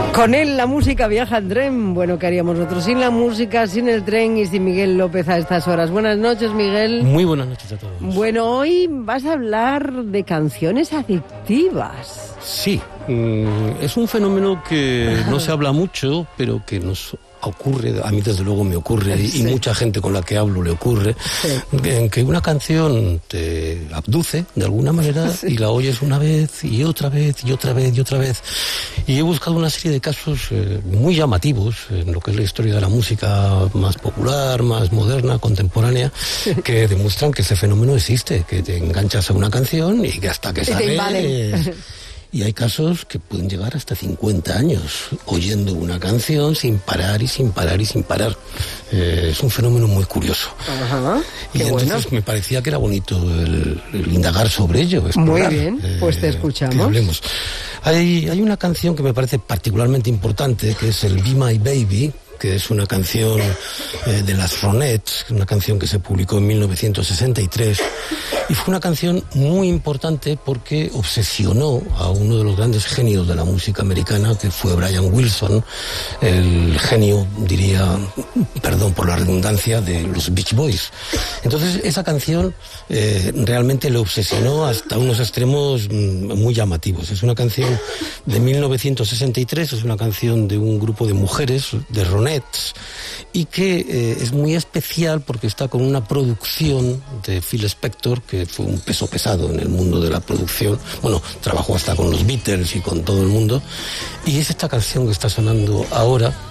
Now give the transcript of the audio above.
Con él la música viaja en tren. Bueno, ¿qué haríamos nosotros sin la música, sin el tren y sin Miguel López a estas horas? Buenas noches, Miguel. Muy buenas noches a todos. Bueno, hoy vas a hablar de canciones adictivas. Sí, es un fenómeno que no se habla mucho, pero que nos ocurre, a mí desde luego me ocurre, sí. Y mucha gente con la que hablo le ocurre, sí. En que una canción te abduce de alguna manera, sí. Y la oyes una vez y otra vez y otra vez y otra vez. Y he buscado una serie de casos muy llamativos en lo que es la historia de la música más popular, más moderna, contemporánea, sí. Que demuestran que ese fenómeno existe, que te enganchas a una canción y que hasta que sale... Y hay casos que pueden llegar hasta 50 años oyendo una canción sin parar y sin parar y sin parar. Es un fenómeno muy curioso. Ajá, y entonces me parecía que era bonito el indagar sobre ello. Explorar, muy bien, pues te escuchamos. Que hablemos. Hay una canción que me parece particularmente importante, que es el Be My Baby, que es una canción de las Ronettes, una canción que se publicó en 1963, y fue una canción muy importante porque obsesionó a uno de los grandes genios de la música americana, que fue Brian Wilson, el genio, diría, perdón por la redundancia, de los Beach Boys. Entonces esa canción realmente le obsesionó hasta unos extremos muy llamativos. Es una canción de 1963, es una canción de un grupo de mujeres, de Ronettes, y que es muy especial porque está con una producción de Phil Spector, que fue un peso pesado en el mundo de la producción. Bueno, trabajó hasta con los Beatles y con todo el mundo, y es esta canción que está sonando ahora,